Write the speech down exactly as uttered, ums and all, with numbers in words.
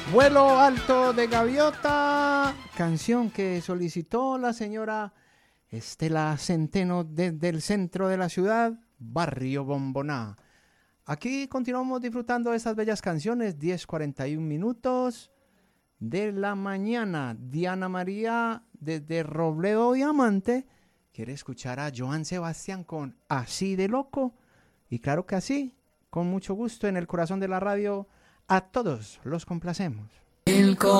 Vuelo alto de gaviota, canción que solicitó la señora Estela Centeno desde el centro de la ciudad, Barrio Bomboná. Aquí continuamos disfrutando de estas bellas canciones, diez cuarenta y un minutos de la mañana. Diana María desde Robledo Diamante quiere escuchar a Joan Sebastián con Así de Loco. Y claro que así, con mucho gusto en el corazón de la radio, a todos los complacemos. El